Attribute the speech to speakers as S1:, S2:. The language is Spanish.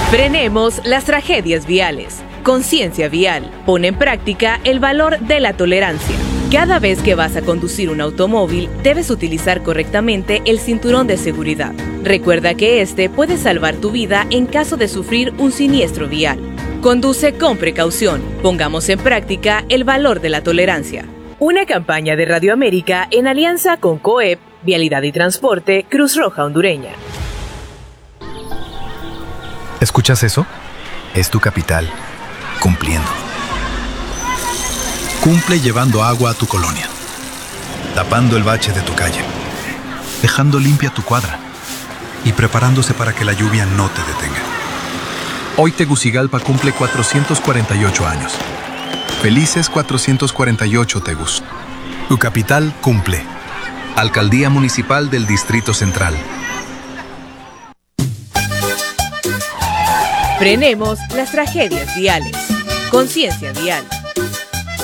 S1: Frenemos las tragedias viales. Conciencia vial. Pone en práctica el valor de la tolerancia. Cada vez que vas a conducir un automóvil, debes utilizar correctamente el cinturón de seguridad. Recuerda que este puede salvar tu vida en caso de sufrir un siniestro vial. Conduce con precaución. Pongamos en práctica el valor de la tolerancia. Una campaña de Radio América en alianza con COEP, Vialidad y Transporte, Cruz Roja Hondureña.
S2: ¿Escuchas eso? Es tu capital, cumpliendo. Cumple llevando agua a tu colonia, tapando el bache de tu calle, dejando limpia tu cuadra y preparándose para que la lluvia no te detenga. Hoy Tegucigalpa cumple 448 años. Felices 448 Tegus. Tu capital cumple. Alcaldía Municipal del Distrito Central.
S1: Frenemos las tragedias viales. Conciencia vial.